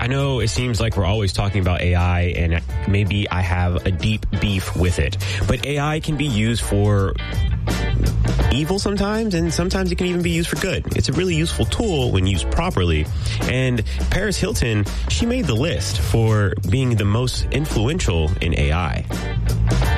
I know it seems like we're always talking about AI, and maybe I have a deep beef with it, but AI can be used for evil sometimes, and sometimes it can even be used for good. It's a really useful tool when used properly. And Paris Hilton, she made the list for being the most influential in AI.